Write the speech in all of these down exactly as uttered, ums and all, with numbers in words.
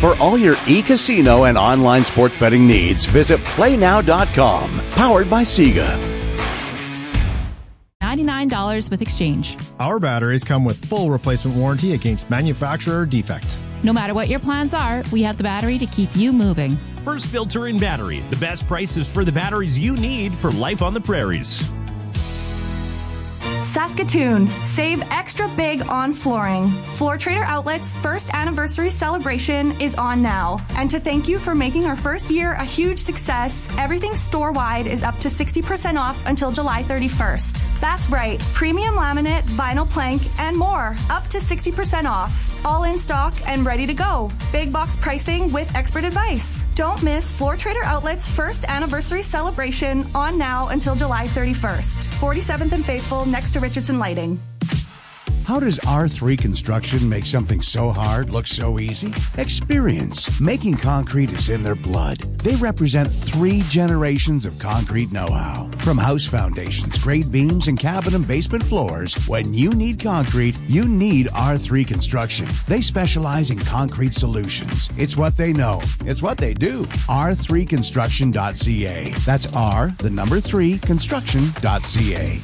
For all your e-casino and online sports betting needs, visit play now dot com. Powered by Sega. ninety-nine dollars with exchange. Our batteries come with full replacement warranty against manufacturer defect. No matter what your plans are, we have the battery to keep you moving. First Filter and Battery. The best prices for the batteries you need for life on the prairies. Saskatoon, save extra big on flooring. Floor Trader Outlet's first anniversary celebration is on now. And to thank you for making our first year a huge success, everything store-wide is up to sixty percent off until July thirty-first. That's right, premium laminate, vinyl plank, and more, up to sixty percent off. All in stock and ready to go. Big box pricing with expert advice. Don't miss Floor Trader Outlet's first anniversary celebration on now until July thirty-first. forty-seventh and Faithful, next to Richardson Lighting. How does R three Construction make something so hard look so easy? Experience. Making concrete is in their blood. They represent three generations of concrete know-how. From house foundations, grade beams, and cabin and basement floors, when you need concrete, you need R three Construction. They specialize in concrete solutions. It's what they know. It's what they do. R three construction dot c a. That's R, the number three, construction dot c a.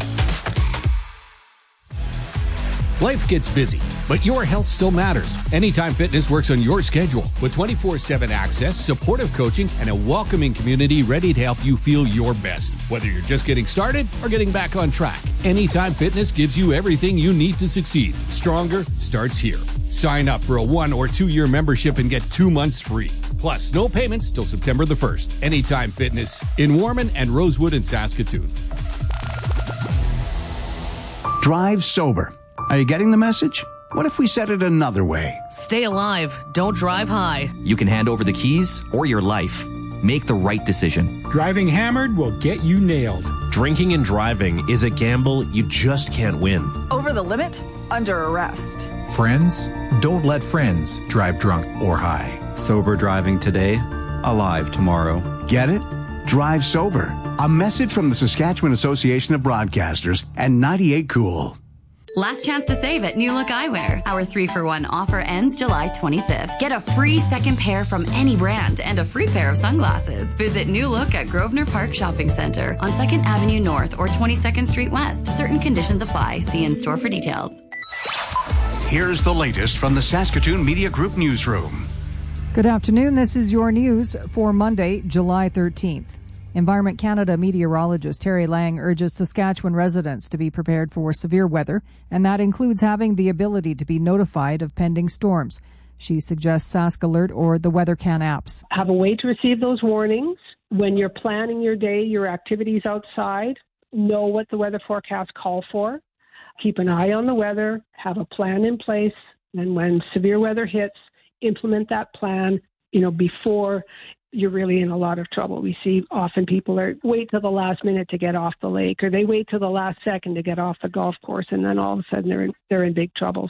Life gets busy, but your health still matters. Anytime Fitness works on your schedule with twenty-four seven access, supportive coaching, and a welcoming community ready to help you feel your best. Whether you're just getting started or getting back on track, Anytime Fitness gives you everything you need to succeed. Stronger starts here. Sign up for a one or two year membership and get two months free. Plus, no payments till September the first. Anytime Fitness in Warman and Rosewood in Saskatoon. Drive sober. Are you getting the message? What if we said it another way? Stay alive. Don't drive high. You can hand over the keys or your life. Make the right decision. Driving hammered will get you nailed. Drinking and driving is a gamble you just can't win. Over the limit? Under arrest. Friends, don't let friends drive drunk or high. Sober driving today, alive tomorrow. Get it? Drive sober. A message from the Saskatchewan Association of Broadcasters and ninety-eight Cool. Last chance to save at New Look Eyewear. Our three for one offer ends July twenty-fifth. Get a free second pair from any brand and a free pair of sunglasses. Visit New Look at Grosvenor Park Shopping Centre on second Avenue North or twenty-second Street West. Certain conditions apply. See in-store for details. Here's the latest from the Saskatoon Media Group newsroom. Good afternoon. This is your news for Monday, July thirteenth. Environment Canada meteorologist Terry Lang urges Saskatchewan residents to be prepared for severe weather, and that includes having the ability to be notified of pending storms. She suggests Sask Alert or the WeatherCan apps. Have a way to receive those warnings. When you're planning your day, your activities outside, know what the weather forecasts call for. Keep an eye on the weather, have a plan in place, and when severe weather hits, implement that plan, you know, before you're really in a lot of trouble. We see often people are wait till the last minute to get off the lake, or they wait till the last second to get off the golf course, and then all of a sudden they're in, they're in big trouble.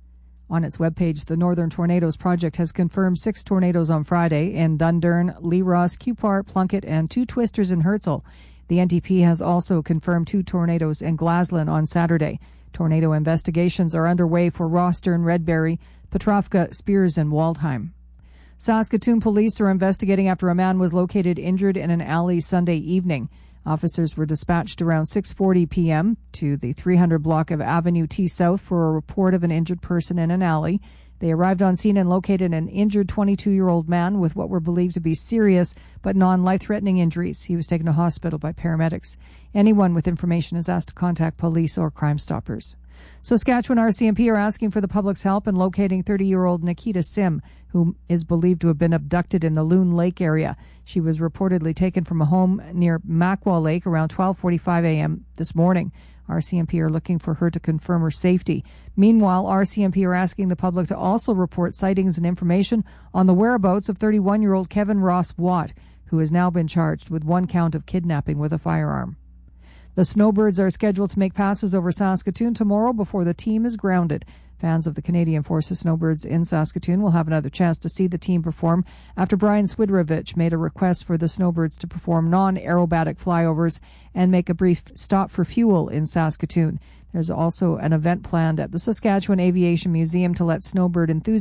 On its webpage, the Northern Tornadoes Project has confirmed six tornadoes on Friday in Dundurn, Lee Ross, Cupar, Plunkett, and two twisters in Herzl. The N T P has also confirmed two tornadoes in Glaslyn on Saturday. Tornado investigations are underway for Rostern, Redberry, Petrovka, Spears, and Waldheim. Saskatoon police are investigating after a man was located injured in an alley Sunday evening. Officers were dispatched around six forty p.m. to the three hundred block of Avenue T South for a report of an injured person in an alley. They arrived on scene and located an injured twenty-two-year-old man with what were believed to be serious but non-life-threatening injuries. He was taken to hospital by paramedics. Anyone with information is asked to contact police or Crime Stoppers. Saskatchewan R C M P are asking for the public's help in locating thirty-year-old Nikita Sim, who is believed to have been abducted in the Loon Lake area. She was reportedly taken from a home near Macwa Lake around twelve forty-five a.m. this morning. R C M P are looking for her to confirm her safety. Meanwhile, R C M P are asking the public to also report sightings and information on the whereabouts of thirty-one-year-old Kevin Ross Watt, who has now been charged with one count of kidnapping with a firearm. The Snowbirds are scheduled to make passes over Saskatoon tomorrow before the team is grounded. Fans of the Canadian Forces Snowbirds in Saskatoon will have another chance to see the team perform after Brian Swidrovich made a request for the Snowbirds to perform non-aerobatic flyovers and make a brief stop for fuel in Saskatoon. There's also an event planned at the Saskatchewan Aviation Museum to let snowbird enthusiasts